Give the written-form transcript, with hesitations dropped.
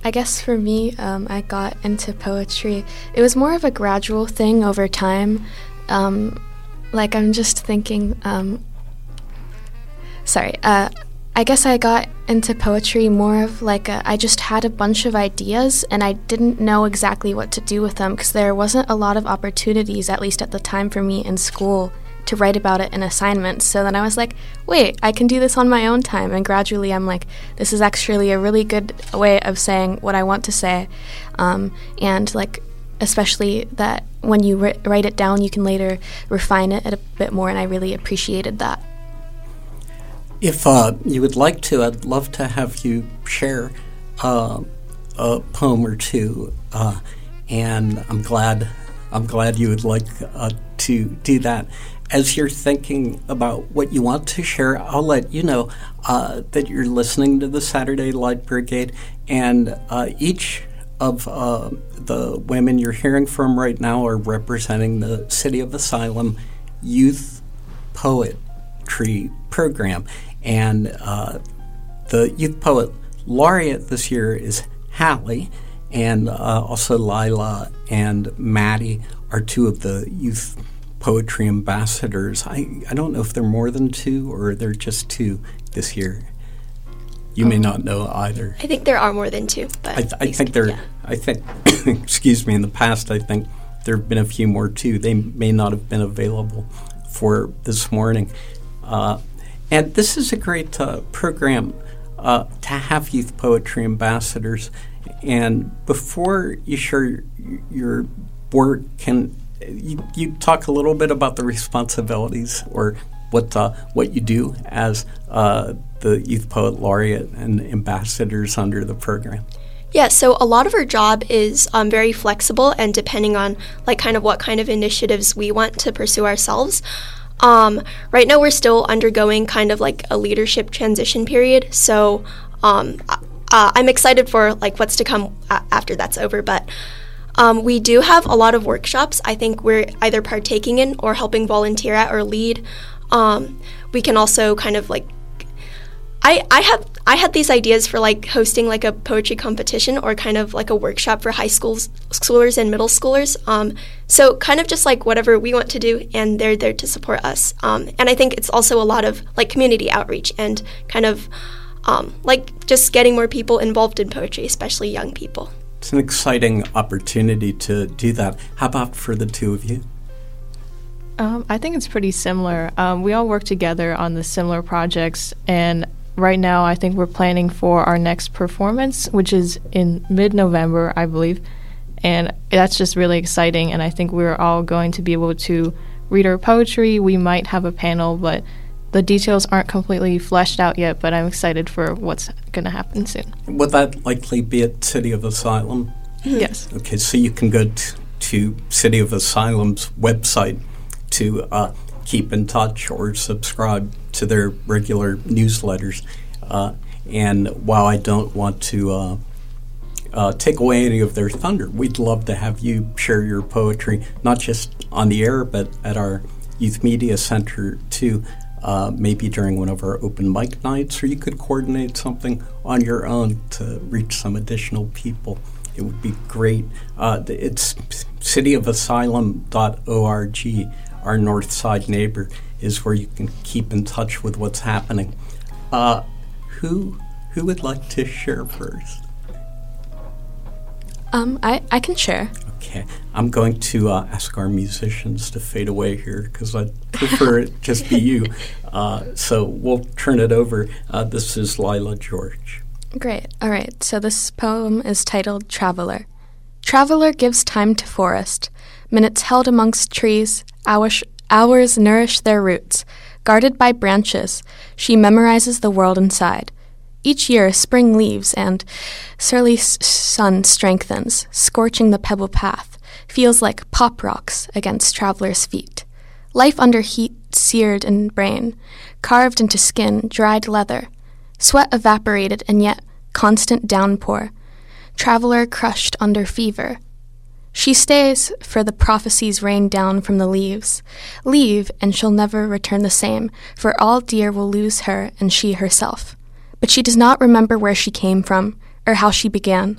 I guess for me, I got into poetry. It was more of a gradual thing over time. I'm just thinking, I guess I got into poetry more of I just had a bunch of ideas and I didn't know exactly what to do with them because there wasn't a lot of opportunities, at least at the time for me in school, to write about it in assignments. So then I was like, wait, I can do this on my own time. And gradually I'm like, this is actually a really good way of saying what I want to say. Especially that when you write it down, you can later refine it a bit more, and I really appreciated that. If you would like to, I'd love to have you share a poem or two, and I'm glad you would like to do that. As you're thinking about what you want to share, I'll let you know that you're listening to the Saturday Light Brigade, and each of the women you're hearing from right now are representing the City of Asylum Youth Poetry Program. And the Youth Poet Laureate this year is Hallie, and also Lila and Maddie are two of the Youth Poetry Ambassadors. I don't know if they're more than two or they're just two this year. You may not know either. I think there are more than two. But I think there. Yeah. I think, excuse me. In the past, I think there have been a few more too. They may not have been available for this morning. And this is a great program to have Youth Poetry Ambassadors. And before you share your work, can you talk a little bit about the responsibilities or what you do as the Youth Poet Laureate and ambassadors under the program? Yeah, so a lot of our job is very flexible and depending on what kind of initiatives we want to pursue ourselves. Right now we're still undergoing kind of a leadership transition period, so I'm excited for what's to come after that's over, but we do have a lot of workshops I think we're either partaking in or helping volunteer at or lead. We can also kind of I had these ideas for hosting a poetry competition or kind of a workshop for high schoolers and middle schoolers. So kind of just whatever we want to do, and they're there to support us. And I think it's also a lot of community outreach and kind of just getting more people involved in poetry, especially young people. It's an exciting opportunity to do that. How about for the two of you? I think it's pretty similar. We all work together on the similar projects, and right now I think we're planning for our next performance, which is in mid-November, I believe, and that's just really exciting, and I think we're all going to be able to read our poetry. We might have a panel, but the details aren't completely fleshed out yet, but I'm excited for what's going to happen soon. Would that likely be at City of Asylum? Yes. Okay, so you can go to City of Asylum's website to keep in touch or subscribe to their regular newsletters. And while I don't want to take away any of their thunder, we'd love to have you share your poetry, not just on the air, but at our Youth Media Center too, maybe during one of our open mic nights, or you could coordinate something on your own to reach some additional people. It would be great. It's cityofasylum.org. Our north side neighbor is where you can keep in touch with what's happening. Who would like to share first? I can share. Okay. I'm going to ask our musicians to fade away here because I'd prefer it just be you. So we'll turn it over. This is Lila George. Great. All right. So this poem is titled Traveler. Traveler gives time to forest. Minutes held amongst trees, hours nourish their roots. Guarded by branches, she memorizes the world inside. Each year, spring leaves and surly sun strengthens, scorching the pebble path, feels like pop rocks against travelers' feet. Life under heat seared in brain, carved into skin, dried leather. Sweat evaporated and yet constant downpour. Traveler crushed under fever. She stays, for the prophecies rain down from the leaves. Leave, and she'll never return the same, for all dear will lose her and she herself. But she does not remember where she came from, or how she began.